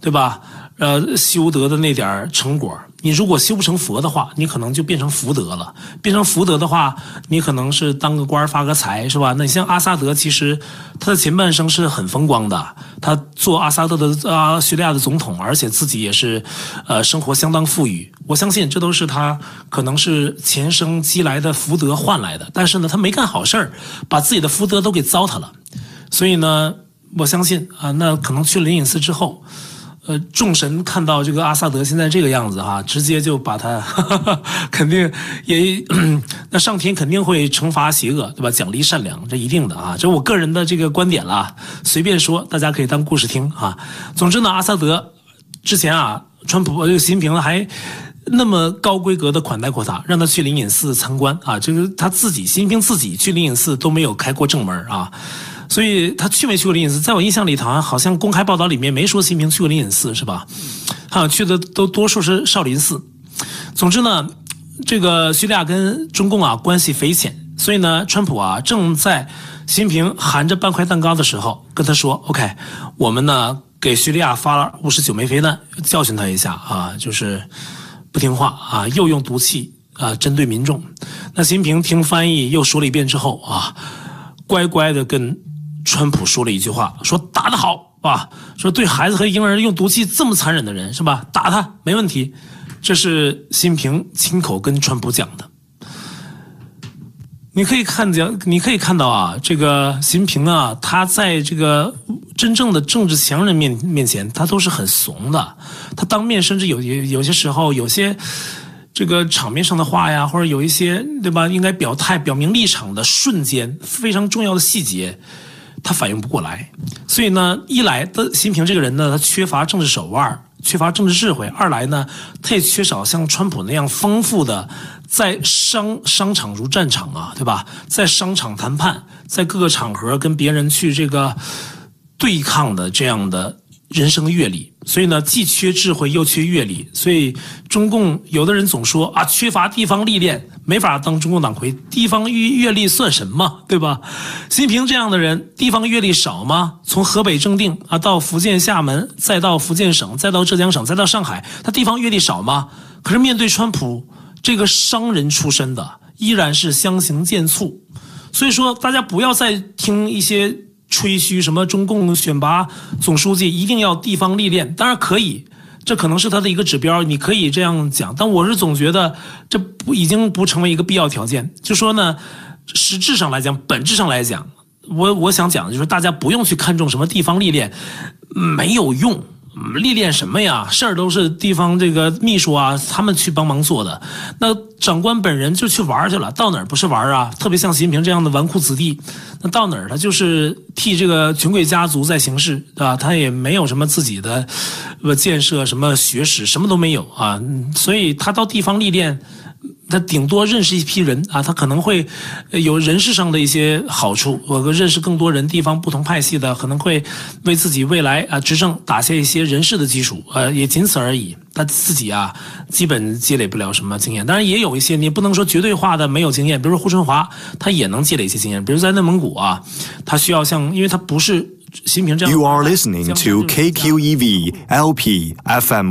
对吧？修得的那点成果，你如果修不成佛的话，你可能就变成福德了。变成福德的话，你可能是当个官发个财，是吧？那你像阿萨德，其实他的前半生是很风光的，他做阿萨德的叙利亚的总统，而且自己也是生活相当富裕。我相信这都是他可能是前生积来的福德换来的，但是呢，他没干好事儿，把自己的福德都给糟蹋了。所以呢，我相信那可能去灵隐寺之后。众神看到这个阿萨德现在这个样子直接就把他肯定也那上天肯定会惩罚邪恶，对吧？奖励善良，这一定的这我个人的这个观点了，随便说，大家可以当故事听总之呢，阿萨德之前川普这个习近平还那么高规格的款待过他，让他去灵隐寺参观这个他自己习近平自己去灵隐寺都没有开过正门所以他去没去过灵隐寺，在我印象里头好像公开报道里面没说习近平去过灵隐寺，是吧？去的都多数是少林寺。总之呢，这个叙利亚跟中共关系匪浅，所以呢，川普正在习近平含着半块蛋糕的时候跟他说 OK， 我们呢给叙利亚发了59枚飞弹，教训他一下就是不听话又用毒气针对民众。那习近平听翻译又说了一遍之后乖乖的跟川普说了一句话，说打得好说对孩子和婴儿用毒气这么残忍的人，是吧？打他没问题。这是习近平亲口跟川普讲的。你可以看到这个习近平他在这个真正的政治强人面前，他都是很怂的。他当面甚至有些时候有些这个场面上的话呀，或者有一些对吧，应该表态表明立场的瞬间，非常重要的细节，他反应不过来。所以呢，一来的习近平这个人呢，他缺乏政治手腕，缺乏政治智慧；二来呢，他也缺少像川普那样丰富的在商场如战场对吧？在商场谈判，在各个场合跟别人去这个对抗的这样的人生阅历。所以呢，既缺智慧又缺阅历，所以中共有的人总说缺乏地方历练，没法当中共党魁。地方阅历算什么，对吧？习近平这样的人，地方阅历少吗？从河北正定到福建厦门，再到福建省，再到浙江省，再到上海，他地方阅历少吗？可是面对川普这个商人出身的，依然是相形见绌。所以说，大家不要再听一些吹嘘什么中共选拔总书记一定要地方历练，当然可以，这可能是他的一个指标，你可以这样讲，但我是总觉得这已经不成为一个必要条件。就说呢，实质上来讲，本质上来讲，我想讲的就是大家不用去看重什么地方历练，没有用。历练什么呀？事儿都是地方这个秘书他们去帮忙做的。那长官本人就去玩去了，到哪儿不是玩特别像习近平这样的纨绔子弟，那到哪儿他就是替这个权贵家族在行事，对吧？他也没有什么自己的建设，什么学识，什么都没有所以他到地方历练，他顶多认识一批人他可能会有人事上的一些好处，认识更多人，地方不同派系的可能会为自己未来执政打下一些人事的基础也仅此而已。他自己基本积累不了什么经验，当然也有一些你不能说绝对化的没有经验，比如说胡春华他也能积累一些经验，比如在内蒙古他需要因为他不是习近平这样。 You are listening to KQEV LP FM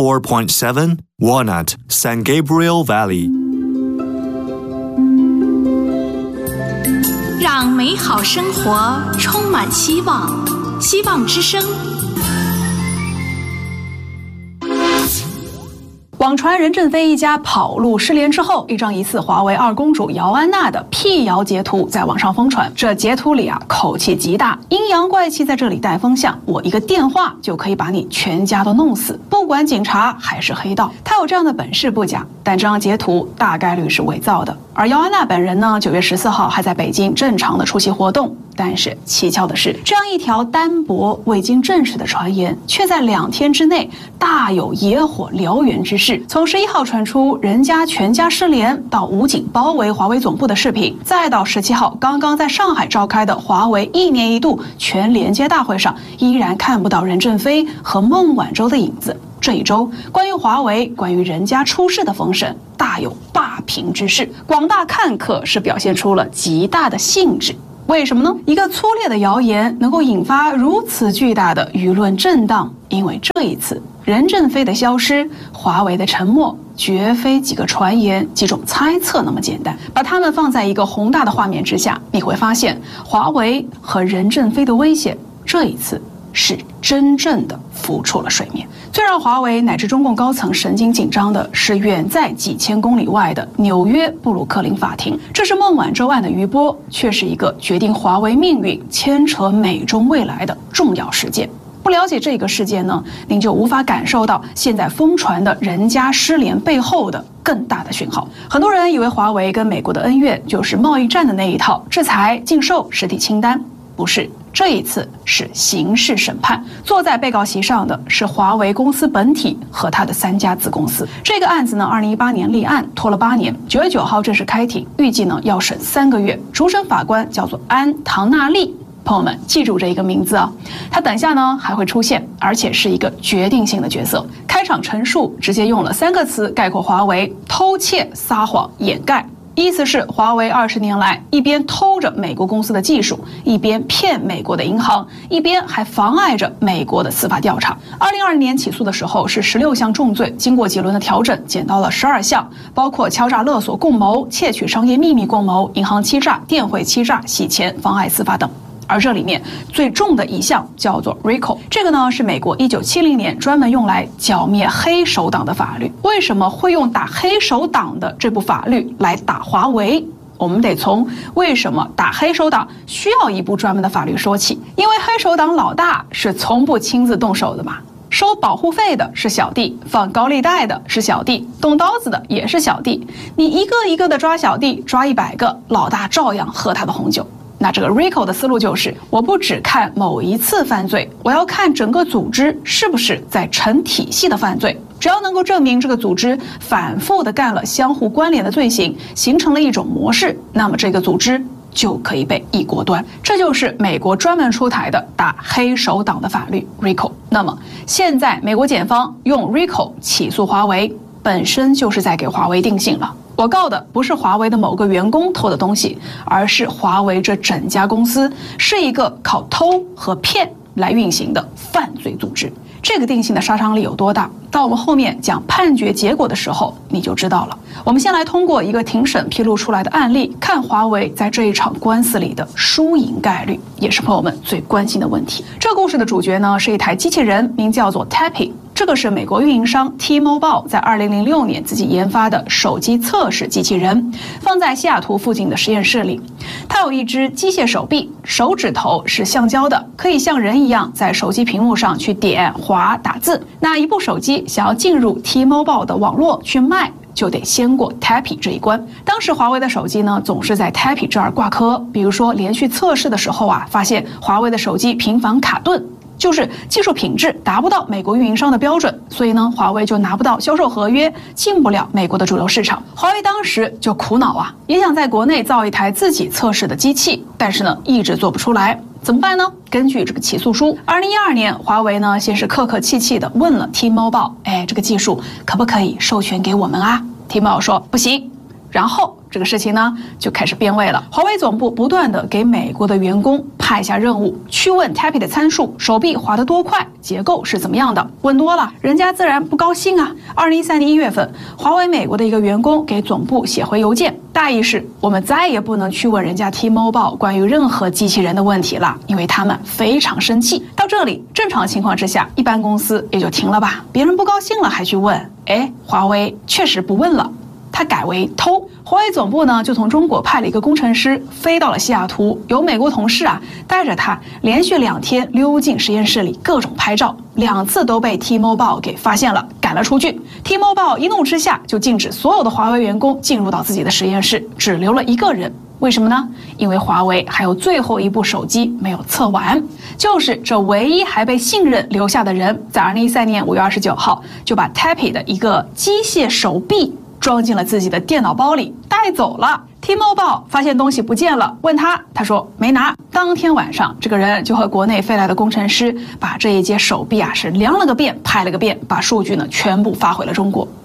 104.7 Walnut San Gabriel Valley， 让美好生活充满希望，希望之声。 网传任正非一家跑路失联之后，一张疑似华为二公主姚安娜的辟谣截图在网上疯传。这截图里口气极大，阴阳怪气在这里带风向，我一个电话就可以把你全家都弄死，不管警察还是黑道。他有这样的本事不假，但这张截图大概率是伪造的。而姚安娜本人呢，9月14号还在北京正常的出席活动。但是蹊跷的是，这样一条单薄未经证实的传言，却在2天之内大有野火燎原之势。从11号传出人家全家失联，到武警包围华为总部的视频，再到17号刚刚在上海召开的华为1年1度全连接大会上，依然看不到任正非和孟晚舟的影子。这一周，关于华为、关于人家出事的风声，大有霸屏之势。广大看客是表现出了极大的兴致。 为什么呢？一个粗劣的谣言能够引发如此巨大的舆论震荡，因为这一次任正非的消失，华为的沉默，绝非几个传言、几种猜测那么简单。把它们放在一个宏大的画面之下，你会发现，华为和任正非的危险，这一次是真正的浮出了水面。最让华为乃至中共高层神经紧张的是远在几千公里外的纽约布鲁克林法庭。这是孟晚舟案的余波，却是一个决定华为命运、牵扯美中未来的重要事件。不了解这个事件呢，您就无法感受到现在疯传的人家失联背后的更大的讯号。很多人以为华为跟美国的恩怨就是贸易战的那一套，制裁、禁售、实体清单，不是。这一次是刑事审判，坐在被告席上的是华为公司本体和他的3家子公司。这个案子呢，2018年立案，拖了8年，9月9号正式开庭，预计呢要审3个月。主审法官叫做安·唐纳利，朋友们记住这一个名字啊，他等下呢还会出现，而且是一个决定性的角色。开场陈述直接用了3个词概括华为：偷窃、撒谎、掩盖。意思是华为20年来一边偷着美国公司的技术，一边骗美国的银行，一边还妨碍着美国的司法调查。2020年起诉的时候是16项重罪，经过几轮的调整减到了12项，包括敲诈勒索共谋、窃取商业秘密共谋、银行欺诈、电汇欺诈、洗钱、妨碍司法等。而这里面最重的一项叫做 RICO， 这个呢是美国1970年专门用来剿灭黑手党的法律。为什么会用打黑手党的这部法律来打华为？我们得从为什么打黑手党需要一部专门的法律说起。因为黑手党老大是从不亲自动手的嘛，收保护费的是小弟，放高利贷的是小弟，动刀子的也是小弟。你一个一个的抓小弟，抓100个，老大照样喝他的红酒。那这个 RICO 的思路就是，我不只看某一次犯罪，我要看整个组织是不是在成体系的犯罪。只要能够证明这个组织反复的干了相互关联的罪行，形成了一种模式，那么这个组织就可以被一锅端。这就是美国专门出台的打黑手党的法律 RICO。那么现在美国检方用 RICO 起诉华为，本身就是在给华为定性了。我告的不是华为的某个员工偷的东西，而是华为这整家公司是一个靠偷和骗来运行的犯罪组织。这个定性的杀伤力有多大？到我们后面讲判决结果的时候，你就知道了。我们先来通过一个庭审披露出来的案例，看华为在这一场官司里的输赢概率，也是朋友们最关心的问题。这个故事的主角呢，是一台机器人，名叫做 Tappy。这个是美国运营商 T-Mobile 在2006年自己研发的手机测试机器人，放在西雅图附近的实验室里。它有一只机械手臂，手指头是橡胶的，可以像人一样在手机屏幕上去点、滑、打字。那一部手机想要进入 T-Mobile 的网络去卖，就得先过 Tappy 这一关。当时华为的手机呢，总是在 Tappy 这儿挂科，比如说连续测试的时候啊，发现华为的手机频繁卡顿，就是技术品质达不到美国运营商的标准，所以呢，华为就拿不到销售合约，进不了美国的主流市场。华为当时就苦恼啊，也想在国内造一台自己测试的机器，但是呢，一直做不出来。怎么办呢？根据这个起诉书，2012年，华为呢先是客客气气的问了 T-Mobile， 这个技术可不可以授权给我们啊？ T-Mobile 说不行。然后这个事情呢就开始变味了。华为总部不断的给美国的员工派下任务，去问 Tappy 的参数，手臂滑得多快，结构是怎么样的。问多了，人家自然不高兴啊。2013年1月份，华为美国的一个员工给总部写回邮件，大意是我们再也不能去问人家 T-Mobile 关于任何机器人的问题了，因为他们非常生气。到这里，正常情况之下，一般公司也就停了吧，别人不高兴了还去问，华为确实不问了。他改为偷。华为总部呢就从中国派了一个工程师飞到了西雅图，由美国同事带着他连续2天溜进实验室里各种拍照，2次都被 T-Mobile 给发现了，赶了出去。T-Mobile 一怒之下就禁止所有的华为员工进入到自己的实验室，只留了1个人。为什么呢？因为华为还有最后一部手机没有测完，就是这唯一还被信任留下的人，在2013年5月29号就把 Tappy 的一个机械手臂装进了自己的电脑包里带走了。 T-Mobile 发现东西不见了，问他说没拿。当天晚上，这个人就和国内飞来的工程师把这一节手臂是量了个遍，拍了个遍，把数据呢全部发回了中国。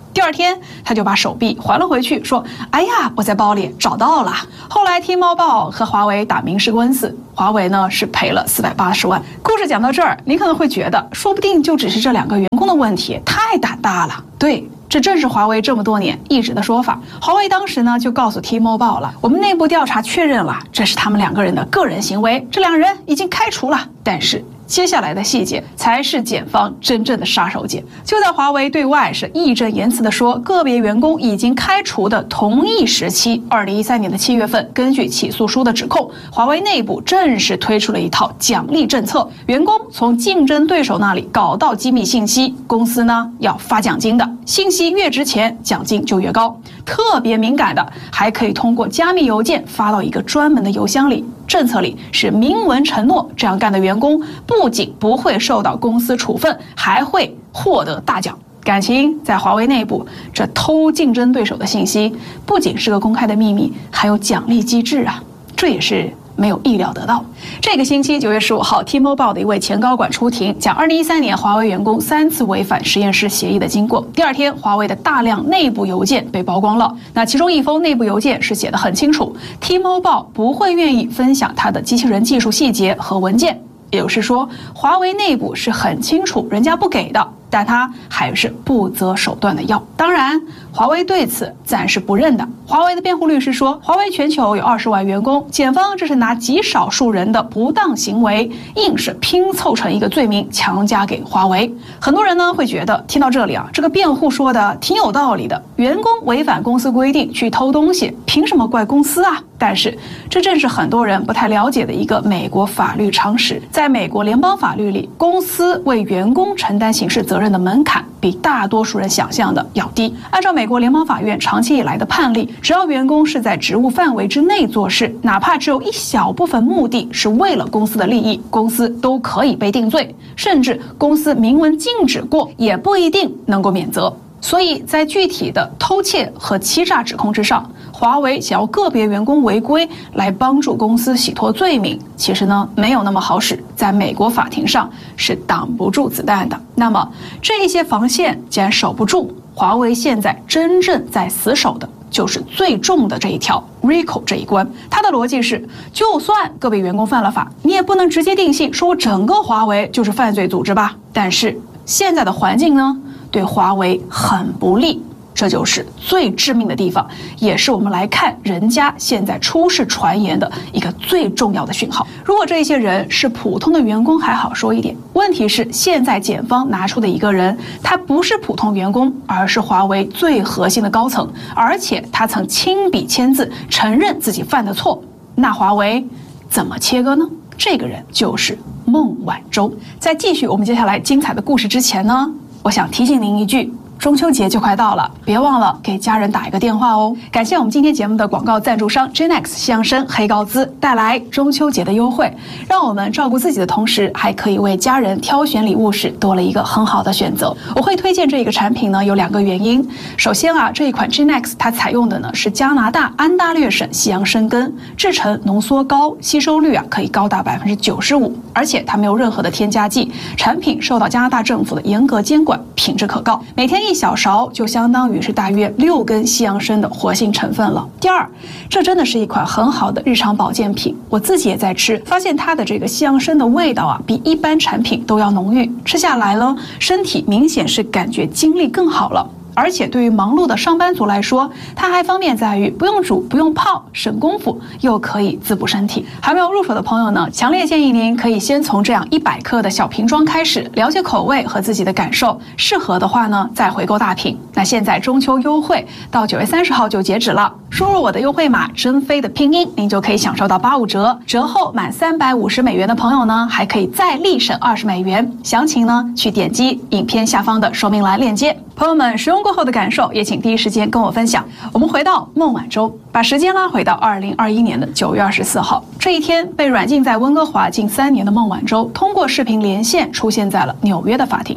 第二天他就把手臂还了回去，说哎呀，我在包里找到了。后来 T-Mobile 和华为打民事官司，华为呢是赔了480万。故事讲到这儿，你可能会觉得说不定就只是这2个员工的问题，太胆大了。对，这正是华为这么多年一直的说法。华为当时呢就告诉 T-Mobile 了，我们内部调查确认了，这是他们2个人的个人行为，这2人已经开除了。但是接下来的细节才是检方真正的杀手锏。就在华为对外是义正言辞地说个别员工已经开除的同一时期，2013年的7月份，根据起诉书的指控，华为内部正式推出了一套奖励政策，员工从竞争对手那里搞到机密信息，公司呢要发奖金的，信息越值钱，奖金就越高。特别敏感的，还可以通过加密邮件发到一个专门的邮箱里。政策里是明文承诺，这样干的员工不仅不会受到公司处分，还会获得大奖。感情在华为内部，这偷竞争对手的信息不仅是个公开的秘密，还有奖励机制啊，这也是没有意料得到。这个星期9月15号 T-Mobile 的一位前高管出庭，讲2013年华为员工3次违反实验室协议的经过。第二天，华为的大量内部邮件被曝光了，那其中一封内部邮件是写得很清楚， T-Mobile 不会愿意分享它的机器人技术细节和文件，也就是说华为内部是很清楚人家不给的，但他还是不择手段的要。当然华为对此暂时不认的。华为的辩护律师说，华为全球有20万员工，检方这是拿极少数人的不当行为硬是拼凑成一个罪名强加给华为。很多人呢会觉得听到这里啊，这个辩护说的挺有道理的，员工违反公司规定去偷东西，凭什么怪公司啊？但是这正是很多人不太了解的一个美国法律常识。在美国联邦法律里，公司为员工承担刑事责任的门槛比大多数人想象的要低。按照美国联邦法院长期以来的判例，只要员工是在职务范围之内做事，哪怕只有一小部分目的是为了公司的利益，公司都可以被定罪，甚至公司明文禁止过，也不一定能够免责。所以在具体的偷窃和欺诈指控之上，华为想要个别员工违规来帮助公司洗脱罪名，其实呢没有那么好使，在美国法庭上是挡不住子弹的。那么这一些防线既然守不住，华为现在真正在死守的就是最重的这一条 RICO 这一关。它的逻辑是，就算个别员工犯了法，你也不能直接定性说整个华为就是犯罪组织吧。但是现在的环境呢对华为很不利，这就是最致命的地方，也是我们来看人家现在出事传言的一个最重要的讯号。如果这些人是普通的员工还好说一点，问题是现在检方拿出的一个人，他不是普通员工，而是华为最核心的高层，而且他曾亲笔签字承认自己犯的错，那华为怎么切割呢？这个人就是孟晚舟。在继续我们接下来精彩的故事之前呢，我想提醒您一句，中秋节就快到了，别忘了给家人打一个电话哦。感谢我们今天节目的广告赞助商 Genex 西洋参黑高滋带来中秋节的优惠，让我们照顾自己的同时，还可以为家人挑选礼物时多了一个很好的选择。我会推荐这个产品呢，有2个原因。首先啊，这一款 Genex 它采用的呢是加拿大安大略省西洋参根，制成浓缩高，吸收率啊可以高达95%，而且它没有任何的添加剂，产品受到加拿大政府的严格监管，品质可靠。每天1小勺就相当于是大约6根西洋参的活性成分了。第二，这真的是一款很好的日常保健品，我自己也在吃，发现它的这个西洋参的味道啊，比一般产品都要浓郁，吃下来呢，身体明显是感觉精力更好了。而且对于忙碌的上班族来说，它还方便在于不用煮不用泡，省功夫又可以滋补身体。还没有入手的朋友呢，强烈建议您可以先从这样100克的小瓶装开始，了解口味和自己的感受，适合的话呢再回购大瓶。那现在中秋优惠到9月30号就截止了，输入我的优惠码珍妃的拼音，您就可以享受到85折，折后满350美元的朋友呢还可以再立省20美元。详情呢去点击影片下方的说明栏链接。朋友们使用过后的感受也请第一时间跟我分享。我们回到孟晚舟，把时间拉回到2021年的9月24号，这一天被软禁在温哥华近3年的孟晚舟通过视频连线出现在了纽约的法庭上。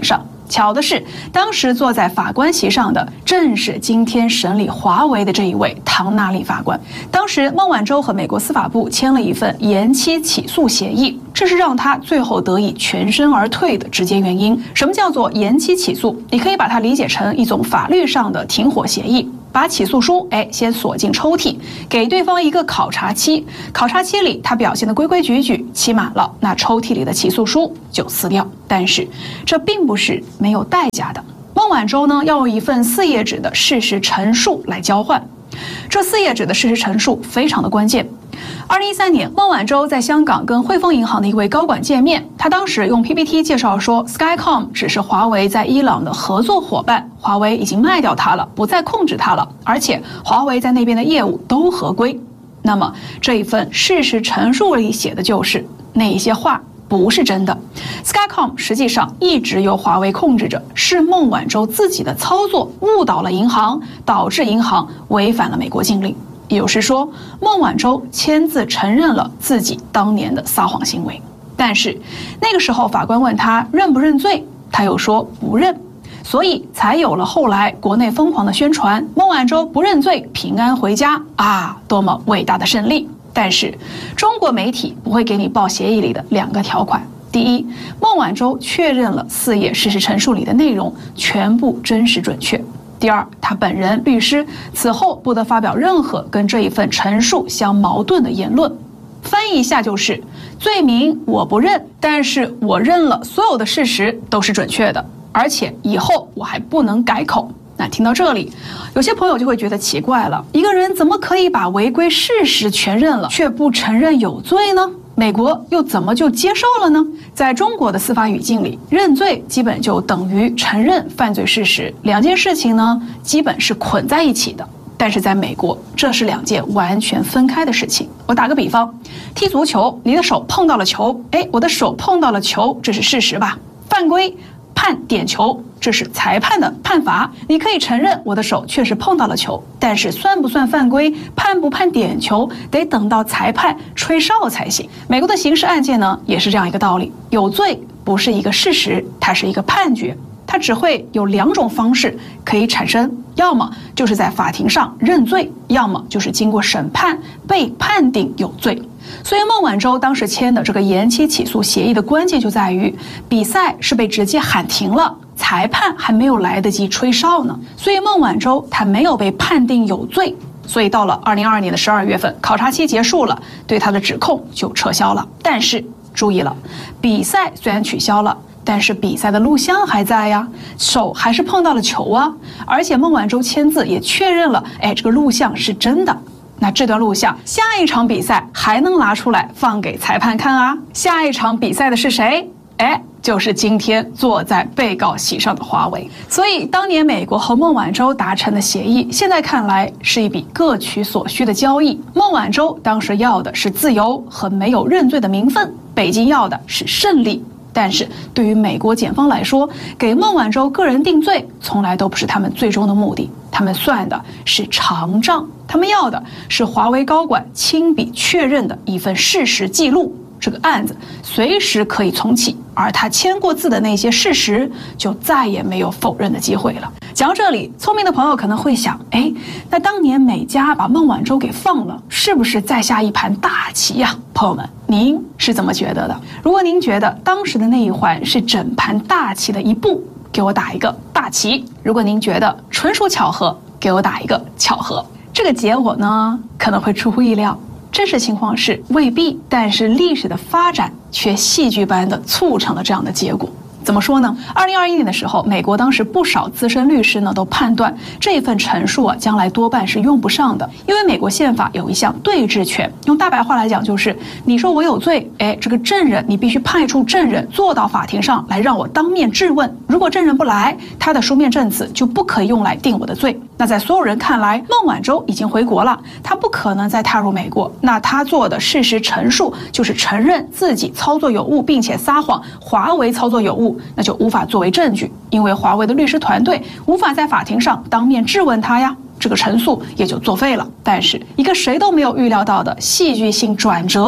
巧的是，当时坐在法官席上的正是今天审理华为的这一位唐纳利法官。当时孟晚舟和美国司法部签了一份延期起诉协议，这是让他最后得以全身而退的直接原因。什么叫做延期起诉？你可以把它理解成一种法律上的停火协议。把起诉书先锁进抽屉，给对方一个考察期，考察期里他表现得规规矩矩，期满了，那抽屉里的起诉书就撕掉。但是这并不是没有代价的。孟晚舟呢要用一份4页纸的事实陈述来交换，这4页纸的事实陈述非常的关键。2013年，孟晚舟在香港跟汇丰银行的一位高管见面，他当时用 PPT 介绍说 Skycom 只是华为在伊朗的合作伙伴，华为已经卖掉它了，不再控制它了，而且华为在那边的业务都合规。那么这一份事实陈述里写的就是那一些话不是真的。 Skycom 实际上一直由华为控制着，是孟晚舟自己的操作误导了银行，导致银行违反了美国禁令。也就是说，孟晚舟签字承认了自己当年的撒谎行为。但是那个时候法官问他认不认罪，他又说不认，所以才有了后来国内疯狂的宣传孟晚舟不认罪，平安回家啊，多么伟大的胜利。但是中国媒体不会给你报协议里的2个条款。第一，孟晚舟确认了4页事实陈述里的内容全部真实准确。第二，他本人、律师此后不得发表任何跟这一份陈述相矛盾的言论。翻译一下就是：罪名我不认，但是我认了所有的事实都是准确的，而且以后我还不能改口。那听到这里，有些朋友就会觉得奇怪了，一个人怎么可以把违规事实全认了，却不承认有罪呢？美国又怎么就接受了呢？在中国的司法语境里，认罪基本就等于承认犯罪事实，2件事情呢基本是捆在一起的。但是在美国，这是2件完全分开的事情。我打个比方，踢足球，你的手碰到了球，我的手碰到了球，这是事实吧？犯规判点球，这是裁判的判罚，你可以承认我的手确实碰到了球，但是算不算犯规，判不判点球，得等到裁判吹哨才行。美国的刑事案件呢，也是这样一个道理，有罪不是一个事实，它是一个判决，它只会有2种方式可以产生，要么就是在法庭上认罪，要么就是经过审判被判定有罪。所以孟晚舟当时签的这个延期起诉协议的关键就在于，比赛是被直接喊停了，裁判还没有来得及吹哨呢，所以孟晚舟他没有被判定有罪。所以到了2022年的12月份，考察期结束了，对他的指控就撤销了。但是注意了，比赛虽然取消了，但是比赛的录像还在呀，手还是碰到了球啊，而且孟晚舟签字也确认了，这个录像是真的。那这段录像下一场比赛还能拿出来放给裁判看啊？下一场比赛的是谁？就是今天坐在被告席上的华为。所以当年美国和孟晚舟达成的协议，现在看来是一笔各取所需的交易。孟晚舟当时要的是自由和没有认罪的名分，北京要的是胜利。但是对于美国检方来说，给孟晚舟个人定罪从来都不是他们最终的目的，他们算的是长账，他们要的是华为高管亲笔确认的一份事实记录，这个案子随时可以重启，而他签过字的那些事实就再也没有否认的机会了。讲到这里，聪明的朋友可能会想，那当年美加把孟晚舟给放了，是不是在下一盘大棋呀？朋友们，您是怎么觉得的？如果您觉得当时的那一环是整盘大棋的一步，给我打一个大棋；如果您觉得纯属巧合，给我打一个巧合。这个结果呢，可能会出乎意料，真实情况是未必，但是历史的发展却戏剧般的促成了这样的结果。怎么说呢？2021年的时候，美国当时不少资深律师呢都判断这份陈述将来多半是用不上的，因为美国宪法有一项对质权，用大白话来讲就是你说我有罪，这个证人你必须派出证人坐到法庭上来让我当面质问，如果证人不来，他的书面证词就不可以用来定我的罪。那在所有人看来，孟晚舟已经回国了，他不可能再踏入美国，那他做的事实陈述就是承认自己操作有误，并且撒谎华为操作有误，那就无法作为证据，因为华为的律师团队无法在法庭上当面质问他呀，这个陈述也就作废了。但是一个谁都没有预料到的戏剧性转折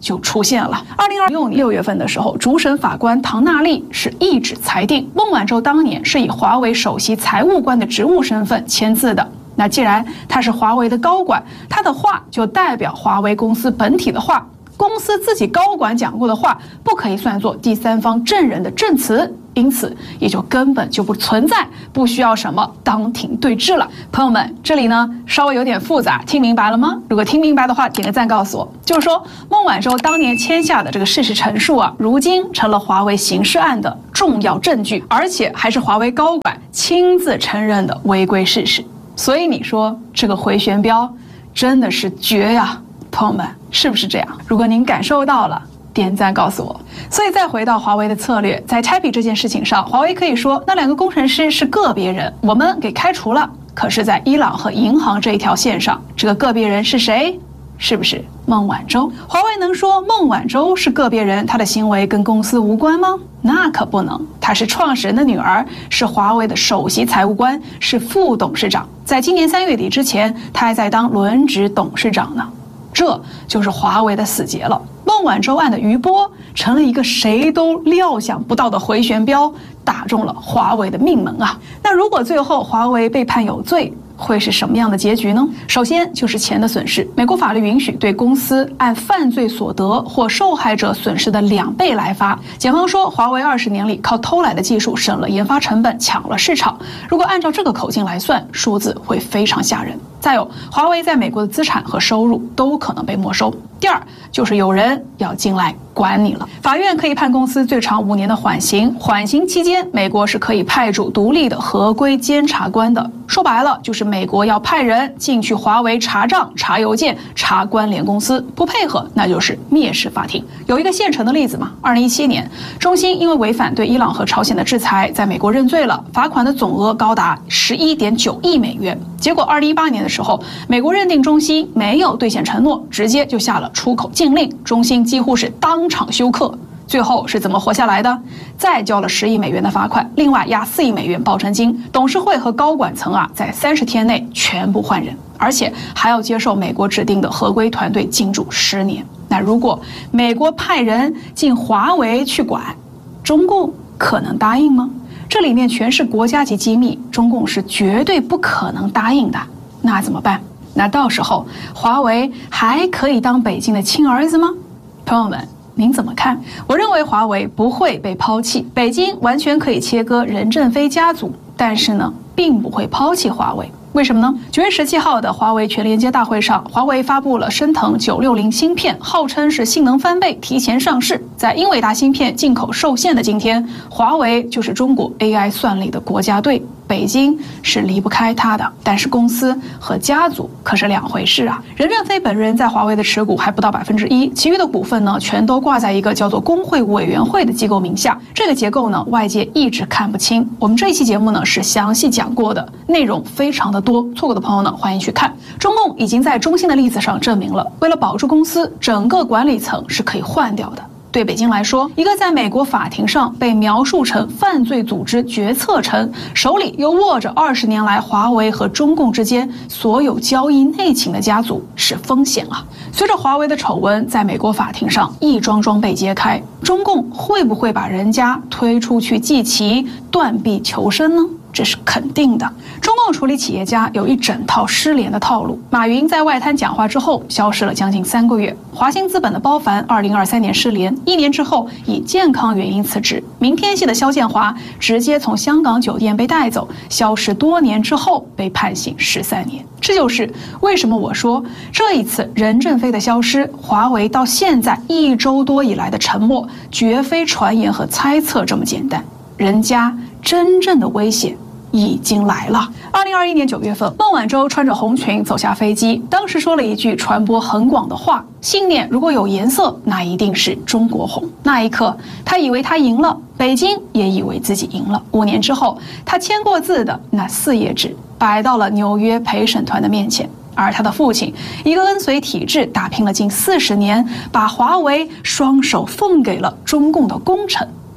就出现了。2026年6月份的时候，主审法官唐纳利是一纸裁定，孟晚舟当年是以华为首席财务官的职务身份签字的。那既然他是华为的高管，他的话就代表华为公司本体的话，公司自己高管讲过的话不可以算作第三方证人的证词，因此也就根本就不存在不需要什么当庭对质了。朋友们，这里呢稍微有点复杂，听明白了吗？如果听明白的话，点个赞告诉我。就是说，孟晚舟当年签下的这个事实陈述啊，如今成了华为刑事案的重要证据，而且还是华为高管亲自承认的违规事实。所以你说这个回旋镖真的是绝呀，朋友们，是不是这样？如果您感受到了，点赞告诉我。所以再回到华为的策略，在 Taipei 这件事情上，华为可以说那2个工程师是个别人，我们给开除了。可是在伊朗和银行这一条线上，这个个别人是谁？是不是孟晚舟？华为能说孟晚舟是个别人，她的行为跟公司无关吗？那可不能，她是创始人的女儿，是华为的首席财务官，是副董事长。在今年3月底之前，她还在当轮值董事长呢。这就是华为的死结了。孟晚舟案的余波成了一个谁都料想不到的回旋镖，打中了华为的命门啊！那如果最后华为被判有罪，会是什么样的结局呢？首先就是钱的损失，美国法律允许对公司按犯罪所得或受害者损失的2倍来发。检方说，华为20年里靠偷来的技术省了研发成本，抢了市场。如果按照这个口径来算，数字会非常吓人。再有，华为在美国的资产和收入都可能被没收。第二，就是有人要进来管你了。法院可以判公司最长5年的缓刑，缓刑期间，美国是可以派驻独立的合规监察官的。说白了，就是美国要派人进去华为查账、查邮件、查关联公司，不配合那就是蔑视法庭。有一个现成的例子嘛，2017年，中兴因为违反对伊朗和朝鲜的制裁，在美国认罪了，罚款的总额高达11.9亿美元。结果2018年的时候，美国认定中兴没有兑现承诺，直接就下了出口禁令，中兴几乎是当场休克。最后是怎么活下来的？再交了10亿美元的罚款，另外押4亿美元保证金。董事会和高管层啊，在30天内全部换人，而且还要接受美国指定的合规团队进驻10年。那如果美国派人进华为去管，中共可能答应吗？这里面全是国家级机密，中共是绝对不可能答应的。那怎么办？那到时候华为还可以当北京的亲儿子吗？朋友们，您怎么看？我认为华为不会被抛弃，北京完全可以切割任正非家族，但是呢，并不会抛弃华为。为什么呢？9月17号的华为全连接大会上，华为发布了升腾960芯片，号称是性能翻倍，提前上市。在英伟达芯片进口受限的今天，华为就是中国 AI 算力的国家队，北京是离不开它的。但是公司和家族可是2回事啊！任正非本人在华为的持股还不到1%，其余的股份呢，全都挂在一个叫做工会委员会的机构名下。这个结构呢，外界一直看不清。我们这一期节目呢，是详细讲过的，内容非常的多，错过的朋友呢，欢迎去看。中共已经在中兴的例子上证明了，为了保住公司，整个管理层是可以换掉的。对北京来说，一个在美国法庭上被描述成犯罪组织决策层，手里又握着20年来华为和中共之间所有交易内情的家族，是风险啊！随着华为的丑闻在美国法庭上一桩桩被揭开，中共会不会把人家推出去祭旗、断臂求生呢？这是肯定的。中共处理企业家有一整套失联的套路。马云在外滩讲话之后消失了将近3个月，华兴资本的包凡2023年失联，1年之后以健康原因辞职。明天系的肖建华直接从香港酒店被带走，消失多年之后被判刑13年。这就是为什么我说这一次任正非的消失，华为到现在1周多以来的沉默，绝非传言和猜测这么简单，人家真正的危险已经来了。2021年9月份，孟晚舟穿着红裙走下飞机，当时说了一句传播很广的话：信念如果有颜色，那一定是中国红。那一刻，他以为他赢了，北京也以为自己赢了。5年之后，他签过字的那4页纸摆到了纽约陪审团的面前。而他的父亲，一个跟随体制打拼了近40年，把华为双手奉给了中共的功臣，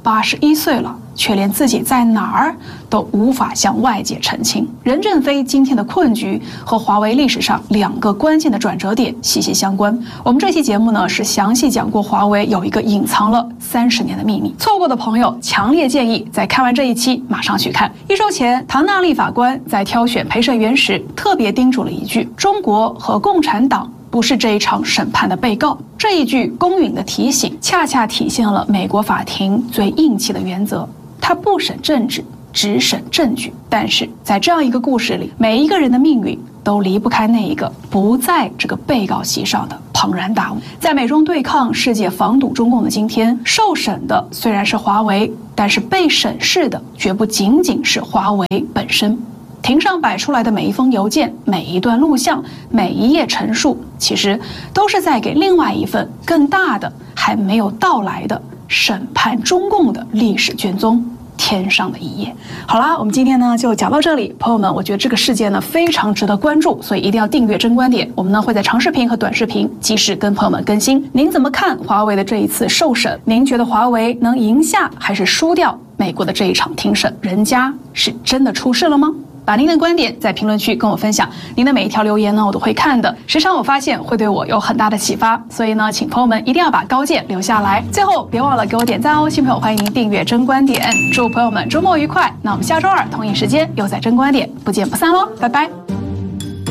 81岁了，却连自己在哪儿都无法向外界澄清。任正非今天的困局和华为历史上2个关键的转折点息息相关。我们这期节目呢是详细讲过华为有一个隐藏了30年的秘密，错过的朋友强烈建议在看完这一期马上去看。1周前，唐纳利法官在挑选陪审员时特别叮嘱了一句：中国和共产党不是这一场审判的被告。这一句公允的提醒，恰恰体现了美国法庭最硬气的原则，它不审政治，只审证据。但是在这样一个故事里，每一个人的命运都离不开那一个不在这个被告席上的庞然大物。在美中对抗、世界防堵中共的今天，受审的虽然是华为，但是被审视的绝不仅仅是华为本身。庭上摆出来的每一封邮件、每一段录像、每一页陈述，其实都是在给另外一份更大的、还没有到来的审判中共的历史卷宗添上的一页。好啦，我们今天呢就讲到这里，朋友们，我觉得这个事件呢非常值得关注，所以一定要订阅真观点。我们呢会在长视频和短视频及时跟朋友们更新。您怎么看华为的这一次受审？您觉得华为能赢下还是输掉美国的这一场庭审？人家是真的出事了吗？把您的观点在评论区跟我分享，您的每一条留言呢我都会看的，时常我发现会对我有很大的启发，所以呢请朋友们一定要把高见留下来。最后别忘了给我点赞哦，新朋友欢迎您订阅真观点，祝朋友们周末愉快。那我们下周2同一时间又在真观点不见不散喽，拜拜。